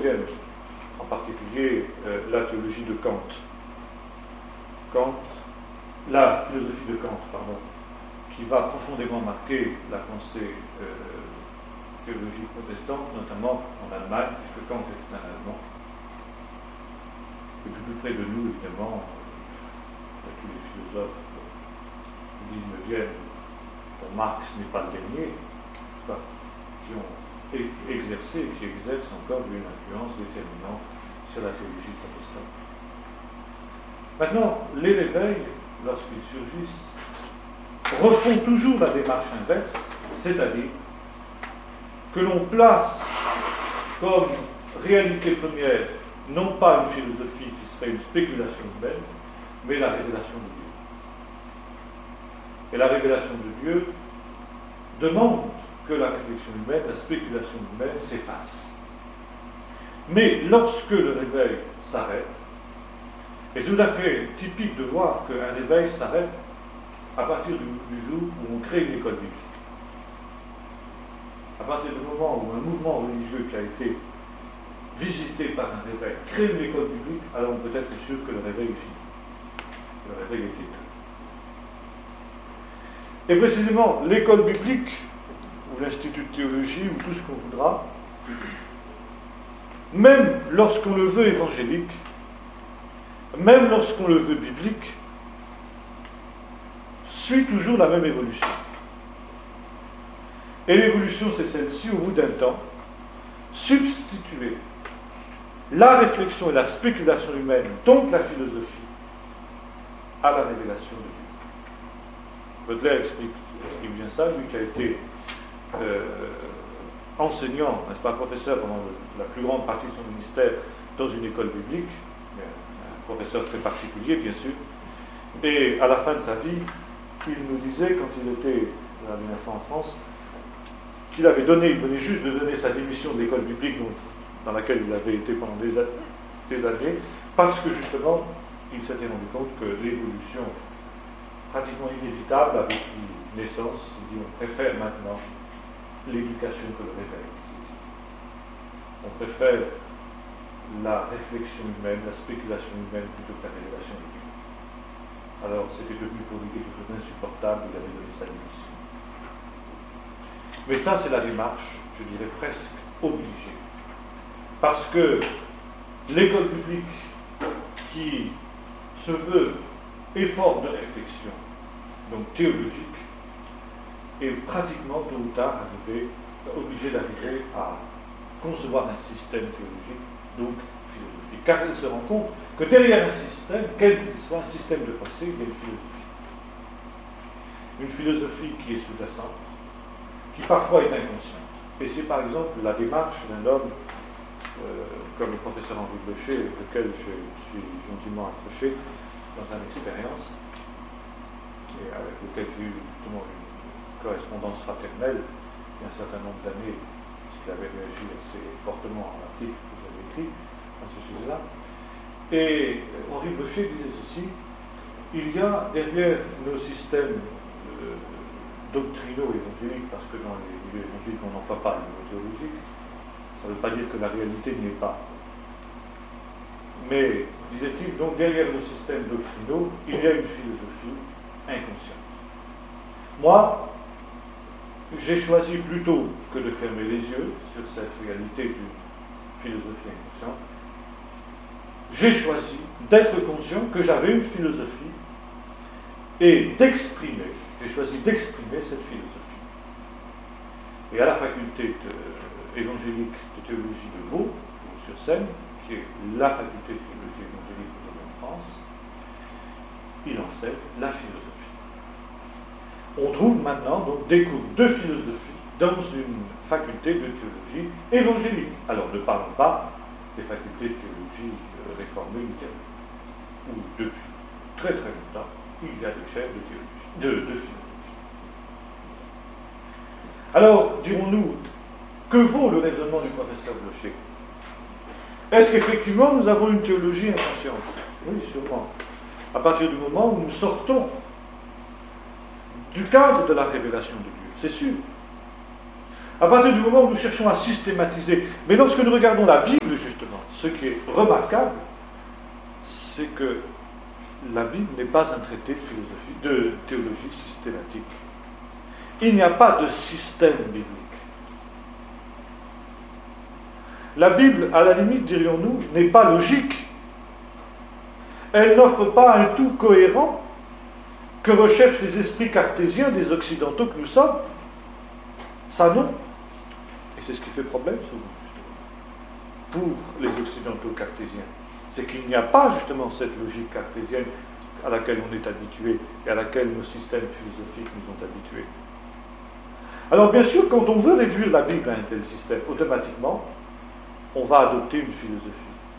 19e, en particulier la théologie de Kant. La philosophie de Kant, pardon, qui va profondément marquer la pensée théologique protestante, notamment en Allemagne, puisque Kant est un Allemand. Et puis plus près de nous, évidemment, tous les philosophes du 19e, dont Marx n'est pas le dernier, qui ont exercé et qui exercent encore une influence déterminante sur la théologie protestante. Maintenant, les réveils, lorsqu'ils surgissent, refont toujours la démarche inverse, c'est-à-dire que l'on place comme réalité première non pas une philosophie qui serait une spéculation humaine, mais la révélation de Dieu. Et la révélation de Dieu demande que la réflexion humaine, la spéculation humaine s'efface. Mais lorsque le réveil s'arrête, et c'est tout à fait typique de voir qu'un réveil s'arrête à partir du jour où on crée une école biblique. À partir du moment où un mouvement religieux qui a été visité par un réveil crée une école biblique, alors on peut être sûr que le réveil est fini. Le réveil est éteint. Et précisément, l'école biblique, ou l'Institut de théologie, ou tout ce qu'on voudra, même lorsqu'on le veut évangélique, même lorsqu'on le veut biblique, suit toujours la même évolution. Et l'évolution, c'est celle-ci, au bout d'un temps, substituer la réflexion et la spéculation humaine, donc la philosophie, à la révélation de Dieu. Baudelaire explique bien ça, lui qui a été enseignant, n'est-ce pas, professeur pendant la plus grande partie de son ministère dans une école biblique, un professeur très particulier, bien sûr, et à la fin de sa vie, il nous disait, quand il était la dernière fois en France, qu'il avait donné, il venait juste de donner sa démission de l'école biblique dans laquelle il avait été pendant des années, parce que justement, il s'était rendu compte que l'évolution pratiquement inévitable avait pris naissance. Il dit, on préfère maintenant l'éducation que le réveil. On préfère la réflexion humaine, la spéculation humaine plutôt que la révélation de Dieu. Alors, c'était devenu pour lui quelque chose d'insupportable, il avait donné sa démission. Mais ça, c'est la démarche, je dirais presque obligée. Parce que l'école publique qui se veut effort de réflexion, donc théologique, est pratiquement tôt ou tard obligée d'arriver à concevoir un système théologique, donc philosophique. Car elle se rend compte que derrière un système, quel qu'il soit, un système de pensée, il y a une philosophie. Une philosophie qui est sous-jacente, qui parfois est inconsciente. Et c'est par exemple la démarche d'un homme comme le professeur Henri Blocher, avec lequel je suis gentiment accroché dans une expérience, et avec lequel j'ai eu justement une correspondance fraternelle il y a un certain nombre d'années, puisqu'il avait réagi assez fortement à l'article que j'avais écrit à ce sujet-là. Et Henri Blocher disait ceci: il y a derrière nos systèmes doctrinaux évangéliques, parce que dans les milieux évangéliques on n'emploie pas le mot théologique, ça ne veut pas dire que la réalité n'y est pas. Mais, disait-il, donc derrière nos systèmes doctrinaux, il y a une philosophie inconsciente. Moi, j'ai choisi plutôt que de fermer les yeux sur cette réalité d'une philosophie inconsciente, j'ai choisi d'être conscient que j'avais une philosophie et d'exprimer, j'ai choisi d'exprimer cette philosophie. Et à la faculté évangélique de théologie de Vaud, sur Seine, qui est la faculté de théologie évangélique en France, il enseigne la philosophie. On trouve maintenant donc des cours de philosophie dans une faculté de théologie évangélique. Alors ne parlons pas des facultés de théologie réformée luthérienne, où depuis très très longtemps, il y a des chaires de théologie, de philosophie. Alors, dirons-nous, que vaut le raisonnement du professeur Blocher? Est-ce qu'effectivement nous avons une théologie inconsciente? Oui, sûrement. À partir du moment où nous sortons du cadre de la révélation de Dieu, c'est sûr. À partir du moment où nous cherchons à systématiser. Mais lorsque nous regardons la Bible, justement, ce qui est remarquable, c'est que la Bible n'est pas un traité de théologie systématique. Il n'y a pas de système biblique. La Bible, à la limite, dirions-nous, n'est pas logique. Elle n'offre pas un tout cohérent que recherchent les esprits cartésiens des occidentaux que nous sommes. Ça non. Et c'est ce qui fait problème souvent, justement, pour les occidentaux cartésiens. C'est qu'il n'y a pas justement cette logique cartésienne à laquelle on est habitué et à laquelle nos systèmes philosophiques nous ont habitués. Alors bien sûr, quand on veut réduire la Bible à un tel système, automatiquement, on va adopter une philosophie.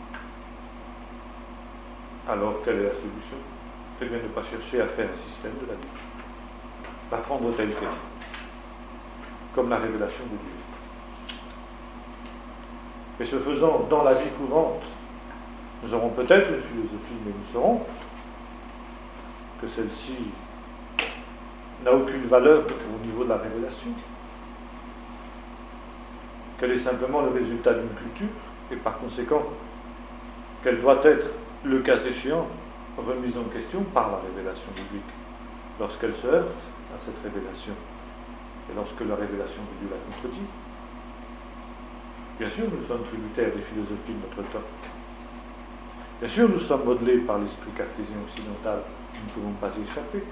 Alors, quelle est la solution? C'est bien de ne pas chercher à faire un système de la Bible. La prendre telle qu'elle est, comme la révélation de Dieu. Et ce faisant, dans la vie courante, nous aurons peut-être une philosophie, mais nous saurons que celle-ci n'a aucune valeur au niveau de la révélation, qu'elle est simplement le résultat d'une culture, et par conséquent, qu'elle doit être, le cas échéant, remise en question par la révélation biblique, lorsqu'elle se heurte à cette révélation, et lorsque la révélation de Dieu la contredit. Bien sûr, nous sommes tributaires des philosophies de notre temps. Bien sûr, nous sommes modelés par l'esprit cartésien occidental, nous ne pouvons pas y échapper.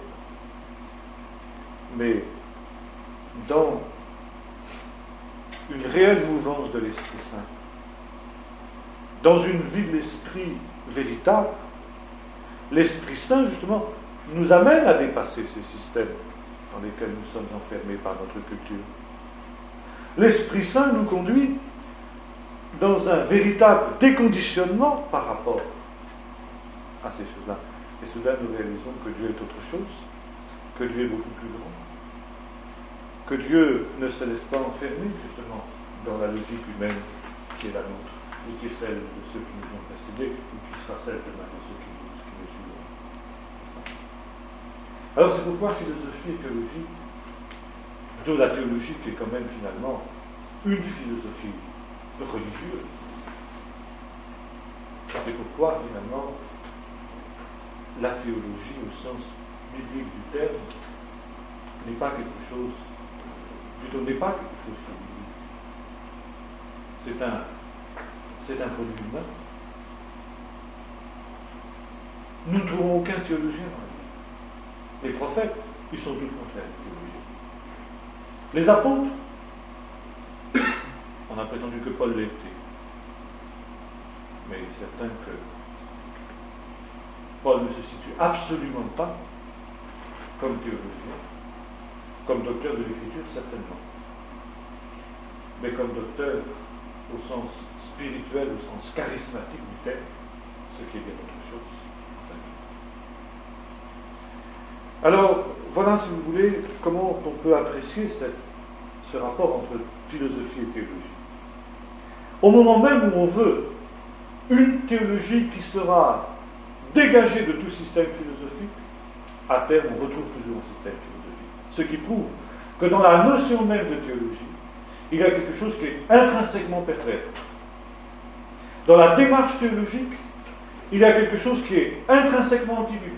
Mais dans une réelle mouvance de l'Esprit Saint, dans une vie de l'Esprit véritable, l'Esprit Saint, justement, nous amène à dépasser ces systèmes dans lesquels nous sommes enfermés par notre culture. L'Esprit Saint nous conduit dans un véritable déconditionnement par rapport à ces choses-là. Et soudain, nous réalisons que Dieu est autre chose, que Dieu est beaucoup plus grand, que Dieu ne se laisse pas enfermer, justement, dans la logique humaine qui est la nôtre, ou qui est celle de ceux qui nous ont précédés, ou qui sera celle de maintenant ceux qui nous suivront. Alors c'est pourquoi philosophie et théologie, plutôt la théologie qui est quand même finalement une philosophie religieuse. C'est pourquoi finalement la théologie au sens biblique du terme n'est pas quelque chose, plutôt n'est pas quelque chose de biblique. C'est un produit humain. Nous ne trouvons aucun théologien dans la Bible. Les prophètes, ils sont tout contraire théologiens. Les apôtres, on a prétendu que Paul l'était. Mais il est certain que Paul ne se situe absolument pas comme théologien, comme docteur de l'écriture, certainement. Mais comme docteur au sens spirituel, au sens charismatique du terme, ce qui est bien autre chose. Alors, voilà, si vous voulez, comment on peut apprécier ce rapport entre philosophie et théologie. Au moment même où on veut une théologie qui sera dégagée de tout système philosophique, à terme, on retrouve toujours un système philosophique. Ce qui prouve que dans la notion même de théologie, il y a quelque chose qui est intrinsèquement pervers. Dans la démarche théologique, il y a quelque chose qui est intrinsèquement antibiblique.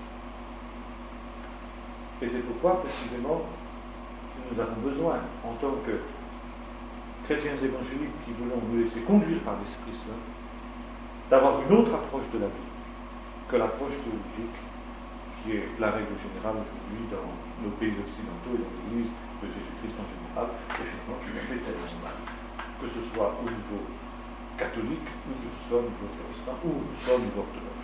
Et c'est pourquoi, précisément, nous avons besoin, en tant que chrétiens évangéliques qui voulons nous laisser conduire par l'Esprit Saint, d'avoir une autre approche de la vie que l'approche théologique, qui est la règle générale aujourd'hui dans nos pays occidentaux et dans l'Église de Jésus-Christ en général, et finalement qui est tellement mal, que ce soit au niveau catholique, ou que ce soit au niveau protestant, ou que ce soit au niveau orthodoxe.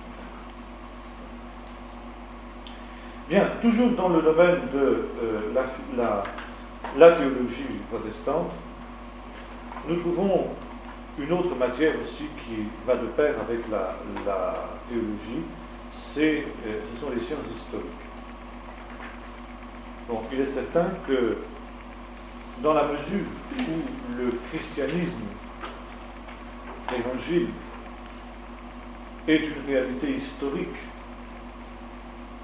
Bien, toujours dans le domaine de la théologie protestante, nous trouvons une autre matière aussi qui va de pair avec la théologie, ce sont les sciences historiques. Bon, il est certain que dans la mesure où le christianisme, l'évangile, est une réalité historique,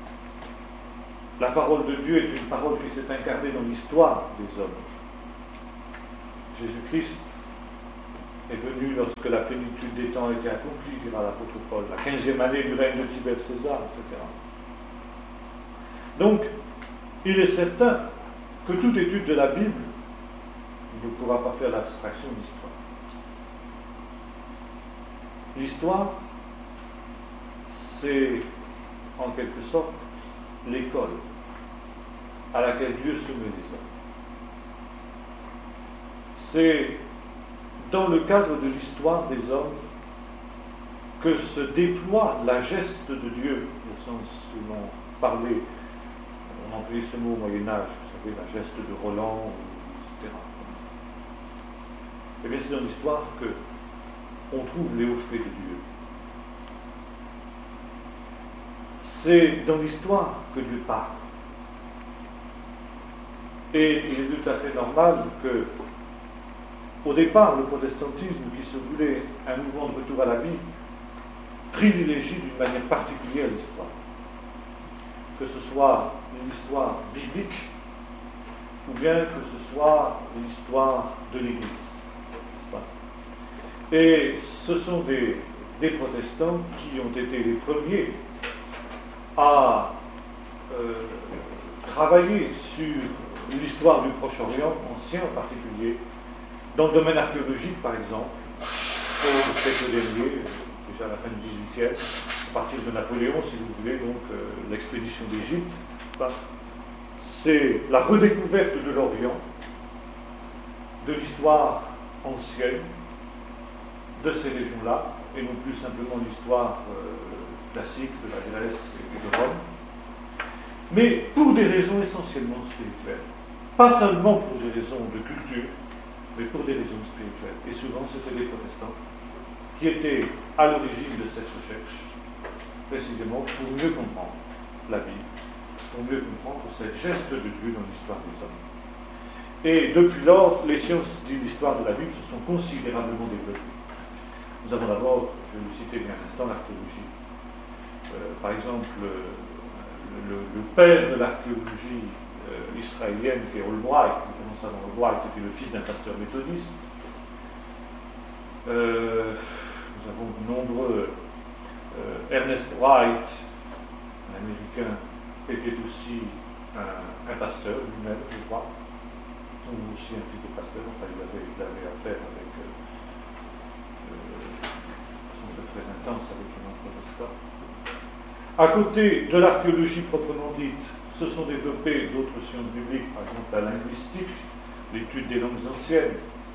la parole de Dieu est une parole qui s'est incarnée dans l'histoire des hommes. Jésus-Christ est venu lorsque la plénitude des temps a été accomplie, dira l'apôtre Paul, la 15e année du règne de Tibère César, etc. Donc, il est certain que toute étude de la Bible ne pourra pas faire l'abstraction de l'histoire. L'histoire, c'est en quelque sorte l'école à laquelle Dieu soumet les hommes. C'est dans le cadre de l'histoire des hommes que se déploie la geste de Dieu, au sens où l'on parlait, on employait ce mot au Moyen-Âge, vous savez, la geste de Roland, etc. Eh bien, c'est dans l'histoire que on trouve les hauts faits de Dieu. C'est dans l'histoire que Dieu parle. Et il est tout à fait normal que, au départ, le protestantisme, qui se voulait un mouvement de retour à la vie, privilégie d'une manière particulière l'histoire. Que ce soit l'histoire biblique, ou bien que ce soit l'histoire de l'Église. N'est-ce pas ? Et ce sont des protestants qui ont été les premiers à travailler sur l'histoire du Proche-Orient, ancien en particulier, dans le domaine archéologique, par exemple, au siècle dernier, déjà à la fin du XVIIIe, à partir de Napoléon, si vous voulez, donc l'expédition d'Égypte, c'est la redécouverte de l'Orient, de l'histoire ancienne, de ces régions-là, et non plus simplement l'histoire classique de la Grèce et de Rome, mais pour des raisons essentiellement spirituelles. Pas seulement pour des raisons de culture, mais pour des raisons spirituelles. Et souvent, c'était les protestants qui étaient à l'origine de cette recherche, précisément pour mieux comprendre la Bible, pour mieux comprendre cette geste de Dieu dans l'histoire des hommes. Et depuis lors, les sciences de l'histoire de la Bible se sont considérablement développées. Nous avons d'abord, je vais le citer bien un instant, l'archéologie. Par exemple, le père de l'archéologie israélienne, qui est Albright, nous savons Albright était le fils d'un pasteur méthodiste. Nous avons de nombreux. Ernest Wright, un Américain, était aussi un pasteur lui-même, je crois. Donc aussi un petit peu pasteur, enfin il avait affaire avec façon très intense avec le monde protestant. À côté de l'archéologie proprement dite, se sont développées d'autres sciences bibliques, par exemple la linguistique, l'étude des langues anciennes,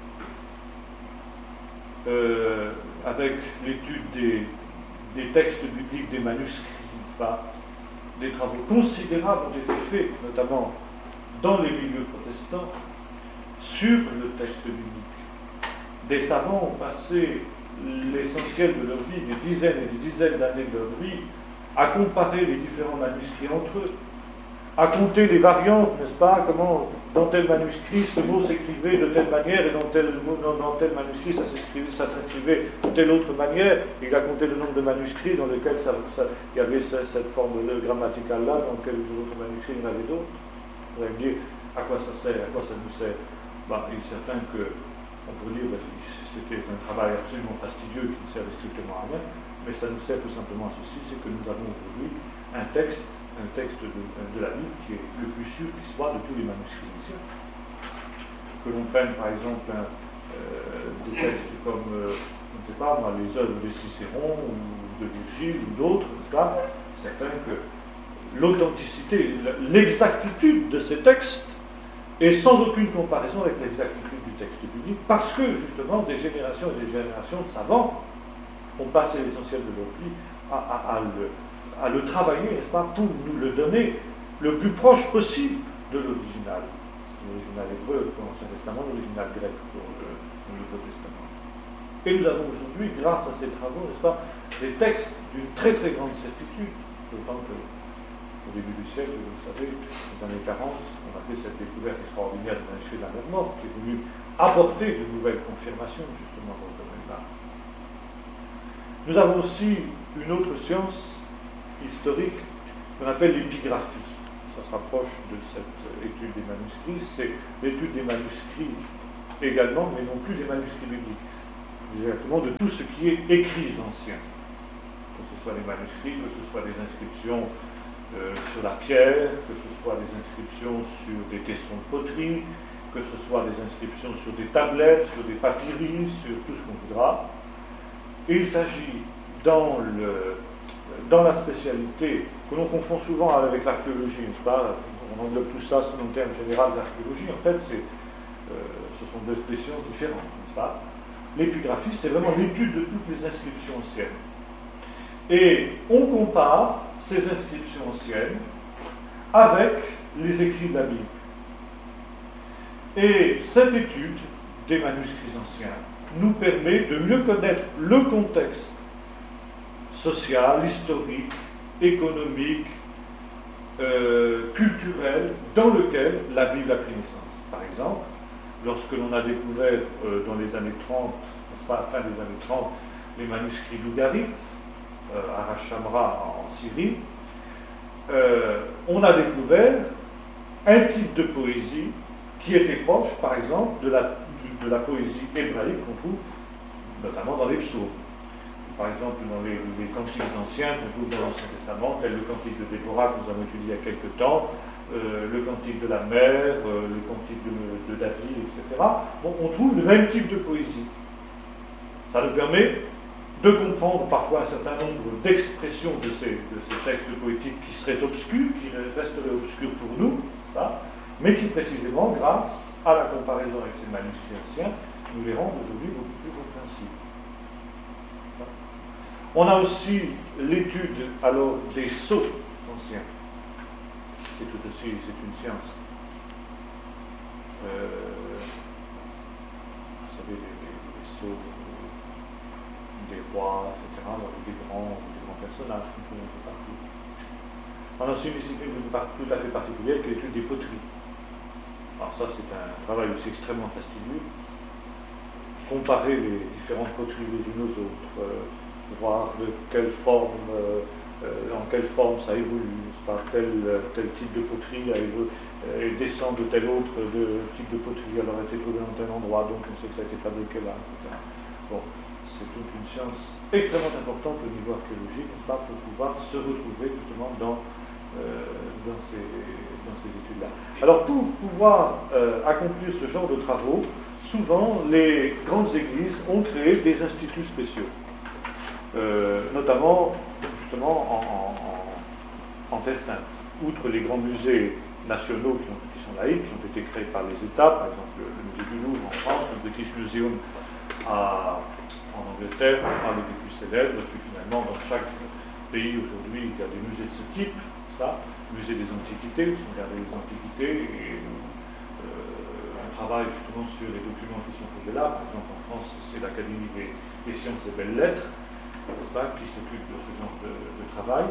avec l'étude des textes bibliques, des manuscrits, des travaux considérables ont été faits, notamment dans les milieux protestants, sur le texte biblique. Des savants ont passé l'essentiel de leur vie, des dizaines et des dizaines d'années de leur vie, à comparer les différents manuscrits entre eux, à compter les variantes, n'est-ce pas, comment dans tel manuscrit ce mot s'écrivait de telle manière et dans tel manuscrit ça s'écrivait de telle autre manière. Il a compté le nombre de manuscrits dans lesquels il y avait cette forme grammaticale-là, dans quels autres manuscrits il y en avait d'autres. Vous allez me dire, à quoi ça sert, à quoi ça nous sert? Il est certain qu'on peut dire que c'était un travail absolument fastidieux qui ne servait strictement à rien, mais ça nous sert tout simplement à ceci, c'est que nous avons aujourd'hui un texte de la Bible qui est le plus sûr qui soit de tous les manuscrits anciens. Que l'on prenne par exemple des textes comme, je ne sais pas moi, les œuvres de Cicéron ou de Virgile ou d'autres, c'est certain que l'authenticité, l'exactitude de ces textes est sans aucune comparaison avec l'exactitude du texte biblique, parce que justement des générations et des générations de savants ont passé l'essentiel de leur vie à le travailler, n'est-ce pas, pour nous le donner le plus proche possible de l'original. L'original hébreu pour l'Ancien Testament, l'original grec pour le Nouveau Testament. Et nous avons aujourd'hui, grâce à ces travaux, n'est-ce pas, des textes d'une très très grande certitude, d'autant que au début du siècle, vous le savez, dans les années 40, on a fait cette découverte extraordinaire du manuscrit de la mer morte, qui est venue apporter de nouvelles confirmations justement dans ce domaine-là. Nous avons aussi une autre science historique qu'on appelle l'épigraphie. Ça se rapproche de cette étude des manuscrits. C'est l'étude des manuscrits également, mais non plus des manuscrits bibliques. Exactement de tout ce qui est écrit ancien. Que ce soit des manuscrits, que ce soit des inscriptions sur la pierre, que ce soit des inscriptions sur des tessons de poterie, que ce soit des inscriptions sur des tablettes, sur des papyrus, sur tout ce qu'on voudra. Et il s'agit dans la spécialité que l'on confond souvent avec l'archéologie, n'est-ce pas? On englobe tout ça sous le terme général d'archéologie. En fait, ce sont deux sciences différentes, n'est-ce pas? L'épigraphie, c'est vraiment l'étude de toutes les inscriptions anciennes. Et on compare ces inscriptions anciennes avec les écrits de la Bible. Et cette étude des manuscrits anciens nous permet de mieux connaître le contexte social, historique, économique, culturel dans lequel la Bible a pris naissance. Par exemple, lorsque l'on a découvert dans les années 30, n'est-ce pas, à la fin des années 30, les manuscrits lougarites, à Rachamra en Syrie, on a découvert un type de poésie qui était proche, par exemple, de la poésie hébraïque qu'on trouve notamment dans les psaumes. Par exemple, dans les cantiques anciens qu'on trouve dans l'Ancien Testament, tel le cantique de Déborah que nous avons étudié il y a quelque temps, le cantique de la mer, le cantique de David, etc. Bon, on trouve le même type de poésie. Ça nous permet de comprendre parfois un certain nombre d'expressions de ces textes poétiques qui seraient obscurs, qui resteraient obscurs pour nous, ça, mais qui précisément, grâce à la comparaison avec ces manuscrits anciens, nous les rendent aujourd'hui beaucoup plus compréhensibles. On a aussi l'étude alors des sceaux anciens. C'est tout aussi, c'est une science. Vous savez, les sceaux des rois, etc., des grands personnages qu'on trouve un peu partout. On a aussi une discipline tout à fait particulière qui est l'étude des poteries. Alors ça, c'est un travail aussi extrêmement fastidieux. Comparer les différentes poteries les unes aux autres, voir de quelle forme, en quelle forme ça évolue, par tel type de poterie descend de tel autre type de poterie, alors a été trouvé dans tel endroit, donc on sait que ça a été fabriqué là, etc. Bon, c'est toute une science extrêmement importante au niveau archéologique, pas, pour pouvoir se retrouver justement dans ces études-là. Alors pour pouvoir accomplir ce genre de travaux, souvent les grandes églises ont créé des instituts spéciaux, notamment justement en Terre Sainte. Outre les grands musées nationaux qui sont laïques, qui ont été créés par les États, par exemple le musée du Louvre en France, le British Museum en Angleterre, on parle des plus célèbres, et puis finalement dans chaque pays aujourd'hui il y a des musées de ce type, ça, musée des antiquités, où sont gardées les antiquités, et on travaille justement sur les documents qui sont posés là. Par exemple en France c'est l'Académie des sciences et belles lettres, n'est-ce pas, qui s'occupe de ce genre de travail.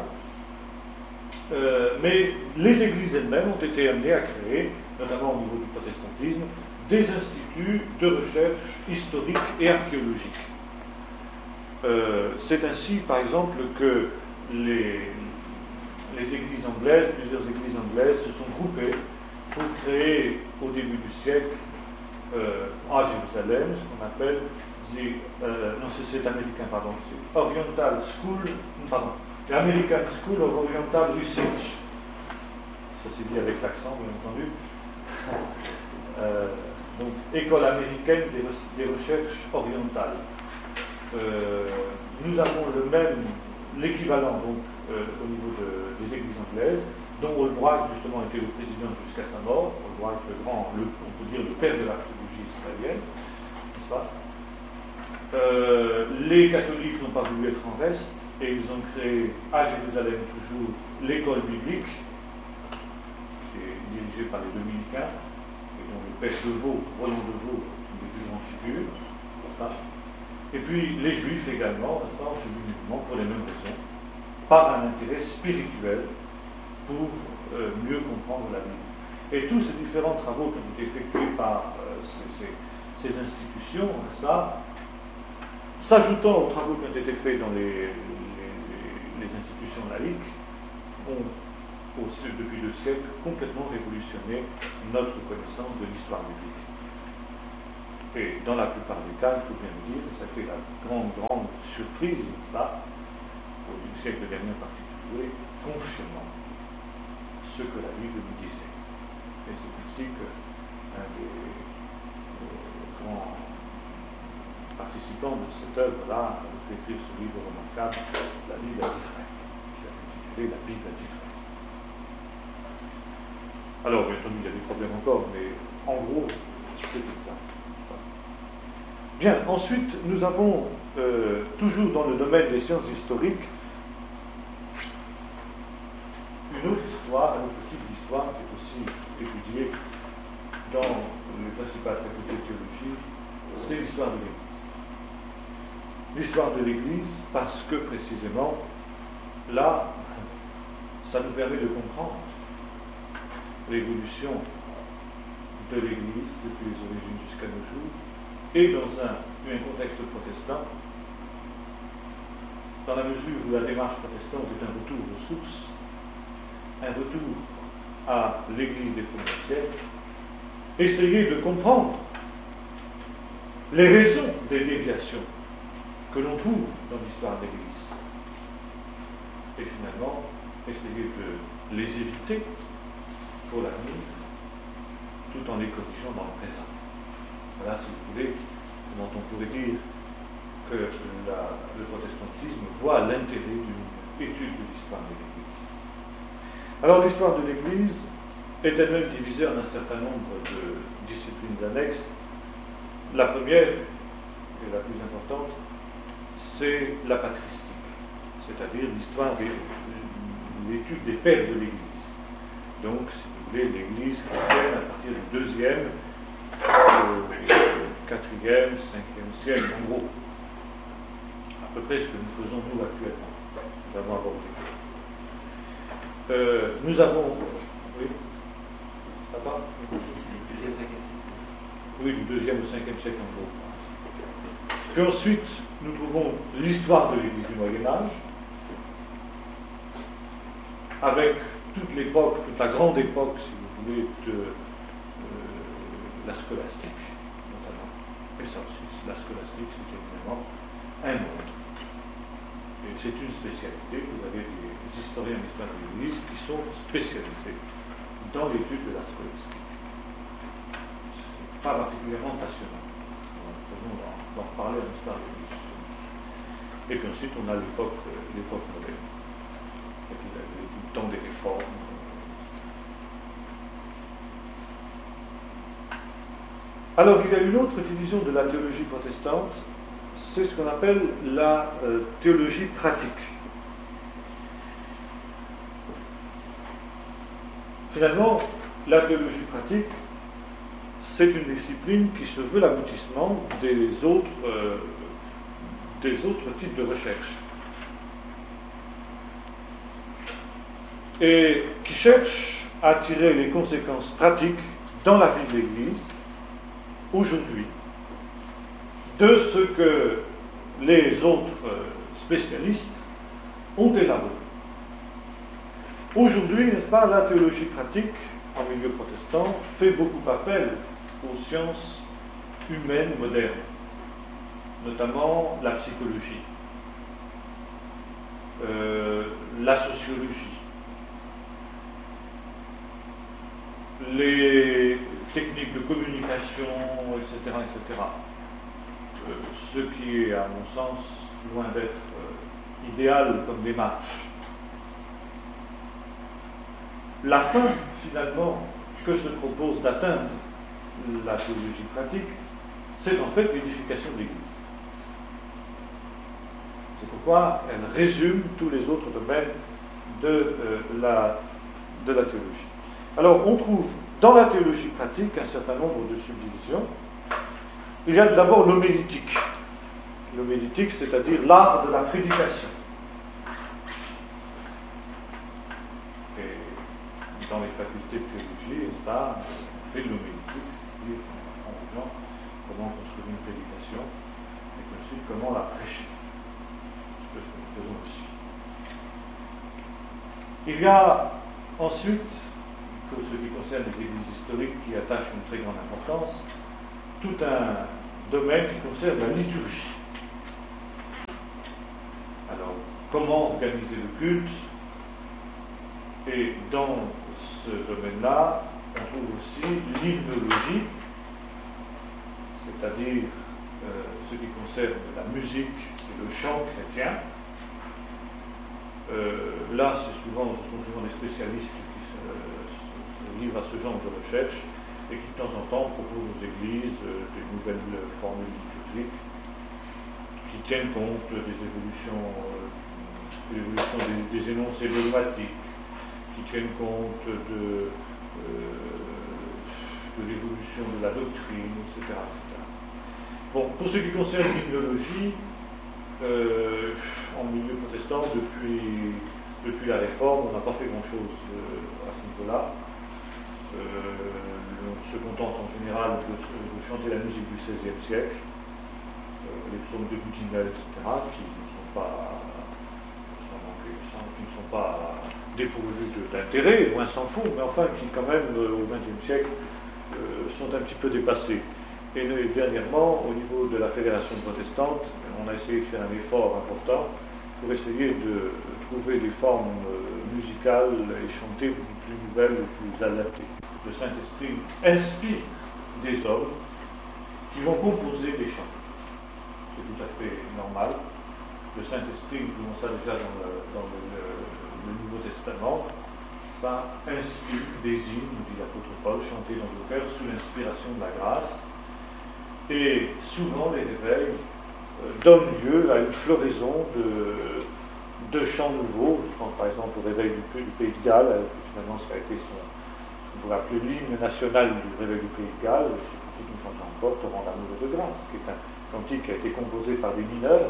Mais les églises elles-mêmes ont été amenées à créer, notamment au niveau du protestantisme, des instituts de recherche historique et archéologique. C'est ainsi, par exemple, que les églises anglaises, plusieurs églises anglaises se sont groupées pour créer au début du siècle à Jérusalem ce qu'on appelle non, c'est américain, pardon, c'est Oriental School, pardon, l'American School of Oriental Research. Ça c'est dit avec l'accent, bien entendu. Donc, École américaine des recherches orientales. Nous avons l'équivalent donc au niveau des églises anglaises, dont Albright justement était le président jusqu'à sa mort. Albright, on peut dire le père de l'archéologie israélienne, n'est-ce pas? Les catholiques n'ont pas voulu être en reste et ils ont créé à Jérusalem toujours l'école biblique, qui est dirigée par les dominicains, et dont le père Deveau, Roland Deveau, sont des plus grandes figures. Et puis les juifs également, ont suivi le mouvement pour les mêmes raisons, par un intérêt spirituel pour mieux comprendre la Bible. Et tous ces différents travaux qui ont été effectués par ces institutions, ça, s'ajoutant aux travaux qui ont été faits dans les institutions laïques, ont, depuis 2 siècles, complètement révolutionné notre connaissance de l'histoire biblique. Et dans la plupart des cas, il faut bien le dire, ça fait la grande surprise, là, au siècle dernier en particulier, confirmant ce que la Bible nous disait. Et c'est ainsi qu'un des grands participants de cette œuvre-là a écrit ce livre remarquable, La Bible à 10 frères, qui a intitulé La Bible à 10 frères. Alors, bien entendu, il y a des problèmes encore, mais en gros, c'était ça. Bien, ensuite, nous avons, toujours dans le domaine des sciences historiques, une autre histoire, un autre type d'histoire qui est aussi étudiée dans les principales facultés de théologie, c'est l'histoire de l'Église. L'histoire de l'Église, parce que précisément, là, ça nous permet de comprendre l'évolution de l'Église depuis les origines jusqu'à nos jours, et dans un contexte protestant, dans la mesure où la démarche protestante est un retour aux sources, un retour à l'Église des premiers siècles, essayer de comprendre les raisons des déviations que l'on trouve dans l'histoire de l'Église, et finalement essayer de les éviter pour l'avenir, tout en les corrigeant dans le présent. Voilà, si vous voulez, comment on pourrait dire que le protestantisme voit l'intérêt d'une étude de l'histoire de l'Église. Alors, l'histoire de l'Église est elle-même divisée en un certain nombre de disciplines annexes. La première, et la plus importante, c'est la patristique, c'est-à-dire l'histoire l'étude des pères de l'Église. Donc, si vous voulez, l'Église chrétienne à partir du 2e, 4e, 5e siècle, en gros. À peu près ce que nous faisons nous actuellement. Nous avons abordé. Nous avons. Oui. Ça va ? Oui, du 2e au 5e siècle, en gros. Puis ensuite, nous trouvons l'histoire de l'Église du Moyen-Âge, avec toute l'époque, toute la grande époque, si vous voulez, de la scolastique, notamment. Et ça aussi, la scolastique, c'est évidemment un monde. Et c'est une spécialité. Vous avez des historiens d'histoire de l'Église qui sont spécialisés dans l'étude de la scolastique. C'est pas particulièrement passionnant. Nous allons d'en reparler en histoire de l'Église. Et puis ensuite, on a l'époque moderne, le temps des réformes. Alors, il y a une autre division de la théologie protestante, c'est ce qu'on appelle la théologie pratique. Finalement, la théologie pratique, c'est une discipline qui se veut l'aboutissement des autres types de recherche. Et qui cherche à tirer les conséquences pratiques dans la vie de l'Église, aujourd'hui, de ce que les autres spécialistes ont élaboré. Aujourd'hui, n'est-ce pas, la théologie pratique, en milieu protestant, fait beaucoup appel aux sciences humaines modernes, notamment la psychologie, la sociologie, les techniques de communication, etc., etc. Ce qui est, à mon sens, loin d'être idéal comme démarche. La fin, finalement, que se propose d'atteindre la théologie pratique, c'est en fait l'édification de l'Église. C'est pourquoi elle résume tous les autres domaines de la théologie. Alors, on trouve dans la théologie pratique un certain nombre de subdivisions. Il y a d'abord l'homélétique. L'homélétique, c'est-à-dire l'art de la prédication. Et dans les facultés de théologie, on fait de l'homélétique, c'est-à-dire on apprend aux gens comment construire une prédication et ensuite comment la prêcher. C'est ce que nous faisons aussi. Il y a ensuite, pour ce qui concerne les églises historiques qui attachent une très grande importance, tout un domaine qui concerne la liturgie. Alors, comment organiser le culte? Et dans ce domaine-là, on trouve aussi l'hymnologie, c'est-à-dire ce qui concerne la musique et le chant chrétien. Là, ce sont souvent des spécialistes qui se livrent à ce genre de recherche et qui, de temps en temps, proposent aux églises des nouvelles formules liturgiques qui tiennent compte des évolutions des énoncés dogmatiques, qui tiennent compte de l'évolution de la doctrine, etc., etc. Bon, pour ce qui concerne l'hymnologie, en milieu protestant, depuis la Réforme, on n'a pas fait grand-chose à ce niveau-là. On se contente en général de chanter la musique du XVIe siècle, les psaumes de Boudinel, etc., qui ne sont pas dépourvus d'intérêt, loin s'en faut, mais enfin qui quand même, au XXe siècle, sont un petit peu dépassés. Et dernièrement, au niveau de la Fédération protestante, on a essayé de faire un effort important pour essayer de trouver des formes musicales et chantées plus nouvelles et plus adaptées. Le Saint-Esprit inspire des hommes qui vont composer des chants. C'est tout à fait normal. Le Saint-Esprit, nous voyons ça déjà dans le Nouveau Testament, inspire des hymnes, dit l'apôtre Paul, chantés dans nos cœurs sous l'inspiration de la grâce. Et souvent, les réveils donnent lieu à une floraison de chants nouveaux. Je pense par exemple au réveil du Pays de Galles, finalement ça a été on pourrait appeler l'hymne national du réveil du Pays de Galles, c'est un cantique que nous chantons encore, Torrent d'amour et de grâce, qui est un cantique qui a été composé par des mineurs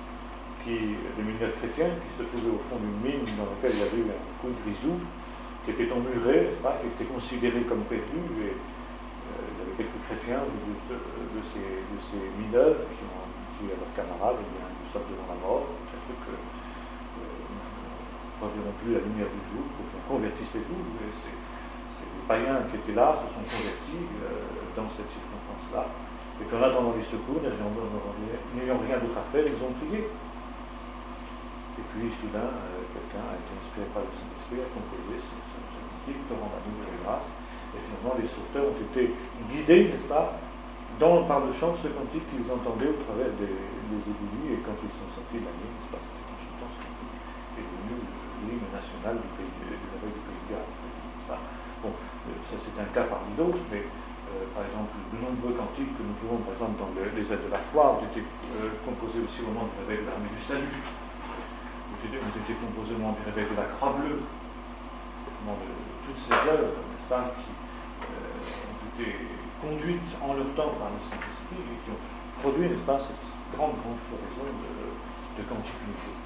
chrétiens qui se trouvaient au fond d'une mine dans laquelle il y avait eu un coup de grisou, qui était emmuré, qui était considéré comme perdu, et il y avait quelques chrétiens de ces mineurs qui ont dit à leurs camarades, eh bien, nous sommes devant la mort, c'est un truc que nous ne reverrons plus la lumière du jour, convertissez-vous. Et c'est les païens qui étaient là se sont convertis dans cette circonstance-là, et puis en attendant les secours, n'ayant rien d'autre à faire, ils ont prié. Et puis soudain, quelqu'un a été inspiré par le Saint-Esprit, a composé ce cantique, Torrent d'amour et de grâce. Et finalement, les sauveteurs ont été guidés, n'est-ce pas, par le chant de ce cantique qu'ils entendaient au travers des éboulis, et quand ils sont sortis de la mine, n'est-ce pas, c'était en chantant ce cantique, qui est devenu l'hymne national du Pays de Galles. Bon, ça c'est un cas parmi d'autres, mais par exemple, de nombreux cantiques que nous trouvons, par exemple, dans les aides de la foi, ont été composés aussi au moment du réveil de l'armée du salut. Ont été composés au moment du réveil de la Croix Bleue, toutes ces œuvres, n'est-ce pas, qui ont été conduites en leur temps par le Saint-Esprit et qui ont produit, n'est-ce pas, cette grande floraison de cantiques nouveaux.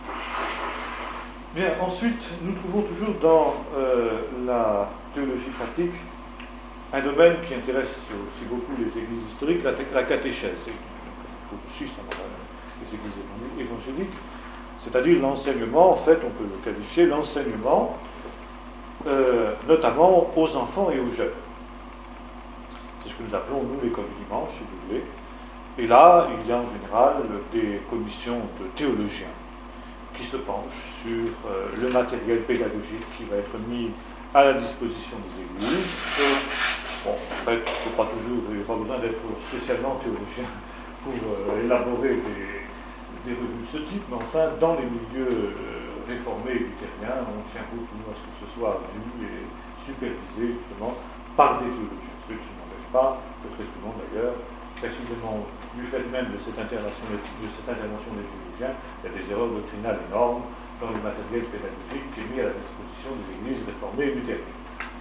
Bien, ensuite, nous trouvons toujours dans la théologie pratique un domaine qui intéresse aussi beaucoup les églises historiques, la catéchèse, et aussi les églises évangéliques. C'est-à-dire l'enseignement, en fait, on peut le qualifier, l'enseignement, notamment aux enfants et aux jeunes. C'est ce que nous appelons, nous, l'école du dimanche, si vous voulez. Et là, il y a en général des commissions de théologiens qui se penchent sur le matériel pédagogique qui va être mis à la disposition des églises. Bon, en fait, il n'y a pas besoin d'être spécialement théologien pour élaborer des revues de ce type, mais enfin, dans les milieux réformés et luthériens, on tient compte à ce que ce soit vu et supervisé justement par des théologiens, ce qui n'empêche pas que très souvent d'ailleurs, précisément du fait même de cette intervention des théologiens, il y a des erreurs doctrinales énormes dans le matériel pédagogique qui est mis à la disposition des églises réformées et luthériennes.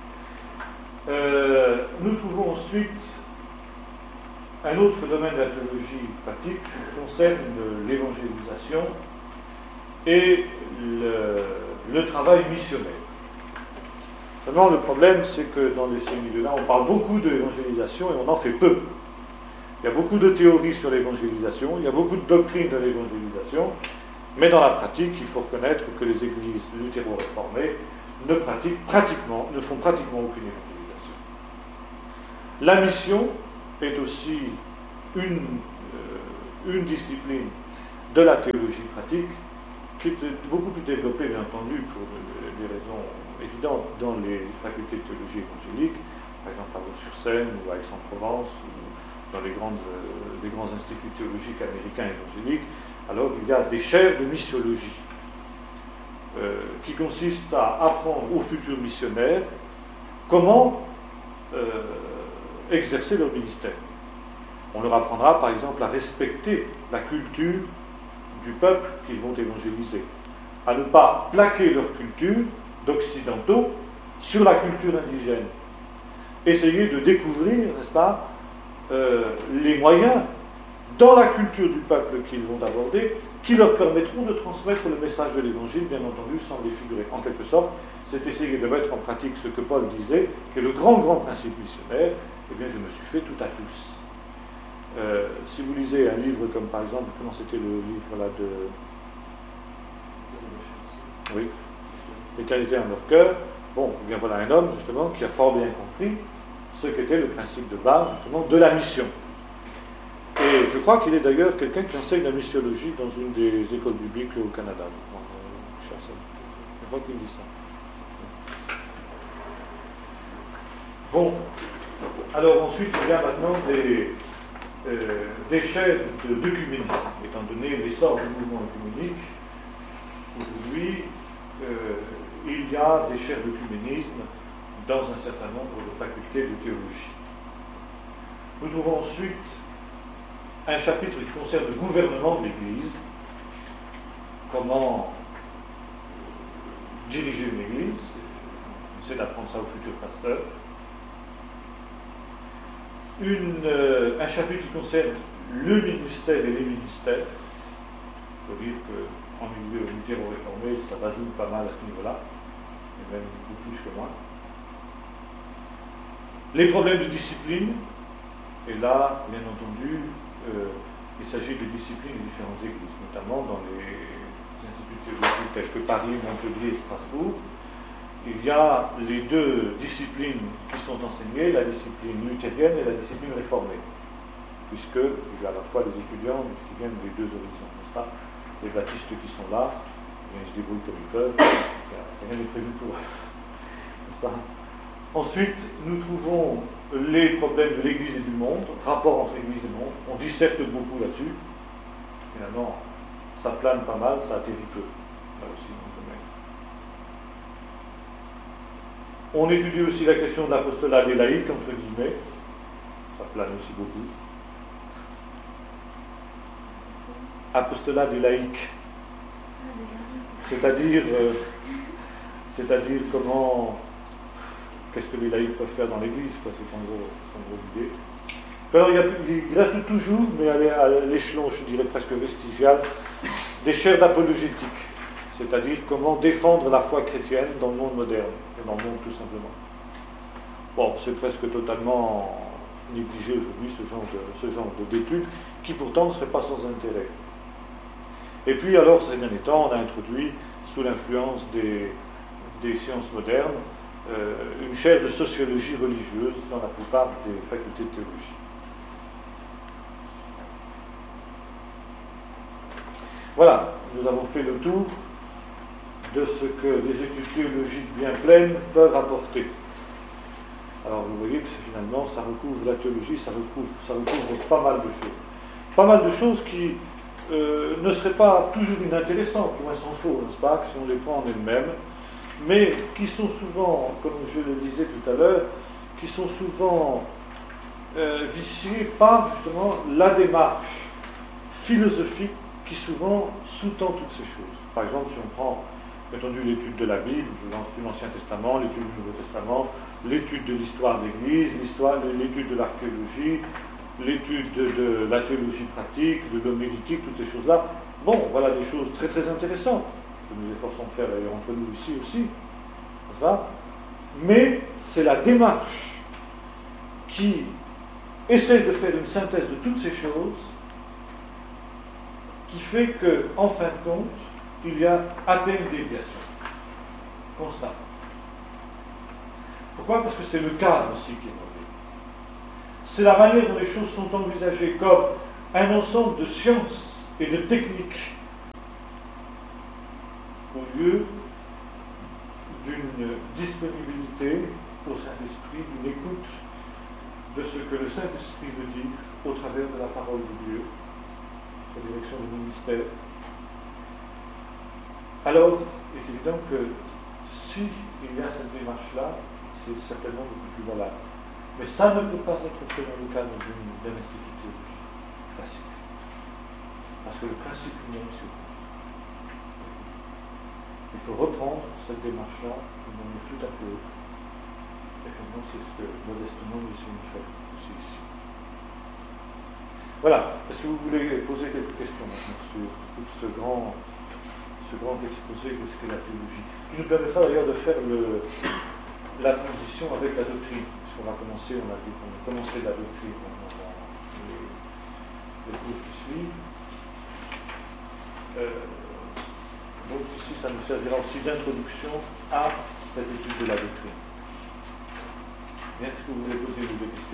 Nous trouvons ensuite un autre domaine de la théologie pratique qui concerne l'évangélisation et le travail missionnaire. Seulement, le problème, c'est que dans ces milieux-là, on parle beaucoup de l'évangélisation et on en fait peu. Il y a beaucoup de théories sur l'évangélisation, il y a beaucoup de doctrines de l'évangélisation, mais dans la pratique, il faut reconnaître que les églises luthéro-réformées ne font pratiquement aucune évangélisation. La mission est aussi une discipline de la théologie pratique qui est beaucoup plus développée, bien entendu, pour des raisons évidentes, dans les facultés de théologie évangélique, par exemple à Vaux-sur-Seine ou à Aix-en-Provence, ou dans les grands instituts théologiques américains évangéliques. Alors il y a des chaires de missiologie qui consistent à apprendre aux futurs missionnaires comment exercer leur ministère. On leur apprendra par exemple à respecter la culture du peuple qu'ils vont évangéliser, à ne pas plaquer leur culture d'occidentaux sur la culture indigène. Essayer de découvrir, n'est-ce pas, les moyens dans la culture du peuple qu'ils vont aborder, qui leur permettront de transmettre le message de l'Évangile, bien entendu, sans défigurer. En quelque sorte, c'est essayer de mettre en pratique ce que Paul disait, qui est le grand principe missionnaire. Eh bien, je me suis fait tout à tous. Si vous lisez un livre comme, par exemple, comment c'était le livre là de... Oui, L'éternité en leur cœur. Bon, eh bien voilà un homme, justement, qui a fort bien compris ce qu'était le principe de base, justement, de la mission. Et je crois qu'il est d'ailleurs quelqu'un qui enseigne la missiologie dans une des écoles bibliques au Canada, je crois qu'il dit ça. Bon, alors ensuite, il y a maintenant des chaires d'œcuménisme, étant donné l'essor du mouvement œcuménique. Aujourd'hui, il y a des chaires d'œcuménisme dans un certain nombre de facultés de théologie. Nous trouvons ensuite un chapitre qui concerne le gouvernement de l'Église, comment diriger une Église, on essaie d'apprendre ça aux futurs pasteurs. Un chapitre qui concerne le ministère et les ministères. Il faut dire qu'en milieu luthéro-réformé, ça va jouer pas mal à ce niveau-là, et même beaucoup plus que moi. Les problèmes de discipline, et là, bien entendu, il s'agit de disciplines de différentes églises, notamment dans les instituts théologiques tels que Paris, Montpellier et Strasbourg. Il y a les deux disciplines qui sont enseignées, la discipline luthérienne et la discipline réformée, puisque il y a à la fois des étudiants qui viennent des deux horizons, n'est-ce pas? Les baptistes qui sont là, ils se débrouillent comme ils peuvent, rien n'est prévu pour eux, n'est-ce pas? Ensuite, nous trouvons les problèmes de l'Église et du monde, rapport entre l'Église et le monde. On disserte beaucoup là-dessus. Finalement, ça plane pas mal, ça atterrit peu, là aussi dans le domaine. On étudie aussi la question de l'apostolat des laïcs, entre guillemets. Ça plane aussi beaucoup. Apostolat des laïcs. C'est-à-dire comment... Qu'est-ce que les laïcs peuvent faire dans l'Église, quoi, c'est en gros l'idée. Alors il reste toujours, mais à l'échelon, je dirais presque vestigial, des chaires d'apologétique, c'est-à-dire comment défendre la foi chrétienne dans le monde moderne, et dans le monde tout simplement. Bon, c'est presque totalement négligé aujourd'hui ce genre d'études, qui pourtant ne serait pas sans intérêt. Et puis alors, ces derniers temps, on a introduit, sous l'influence des sciences modernes, une chaire de sociologie religieuse dans la plupart des facultés de théologie. Voilà, nous avons fait le tour de ce que les études théologiques bien pleines peuvent apporter. Alors vous voyez que finalement ça recouvre la théologie, ça recouvre pas mal de choses. Pas mal de choses qui ne seraient pas toujours inintéressantes, loin s'en faut, n'est-ce pas, si on les prend en elles-mêmes, mais qui sont souvent, comme je le disais tout à l'heure, qui sont souvent viciés par justement la démarche philosophique qui souvent sous-tend toutes ces choses. Par exemple, si on prend, entendu, l'étude de la Bible, l'Ancien Testament, l'étude du Nouveau Testament, l'étude de l'histoire de l'Église, l'étude de l'archéologie, l'étude de la théologie pratique, de l'homilétique, toutes ces choses-là, bon, voilà des choses très très intéressantes que nous efforçons de faire d'ailleurs entre nous ici aussi, n'est-ce pas? Mais c'est la démarche qui essaie de faire une synthèse de toutes ces choses qui fait que, en fin de compte, il y a atteint une déviation constante. Pourquoi? Parce que c'est le cadre aussi qui est mauvais. c'est la manière dont les choses sont envisagées comme un ensemble de sciences et de techniques au lieu d'une disponibilité au Saint-Esprit, d'une écoute de ce que le Saint-Esprit veut dire au travers de la parole de Dieu, la direction du ministère. Alors, il est évident que si il y a cette démarche-là, c'est certainement beaucoup plus valable. Mais ça ne peut pas être fait dans le cadre d'un institut théologique classique. Parce que le principe lui-même, c'est il faut reprendre cette démarche-là de manière tout à fait autre. Et finalement, c'est ce que modestement nous essayons de faire aussi ici. Voilà. Est-ce que vous voulez poser quelques questions maintenant sur tout ce grand exposé de ce qu'est la théologie, qui nous permettra d'ailleurs de faire la transition avec la doctrine, puisqu'on va commencer, on a dit qu'on a commencé la doctrine dans les cours qui suivent. Donc ici, ça nous servira aussi d'introduction à cette étude de la doctrine. Bien, est-ce que vous voulez poser des questions ?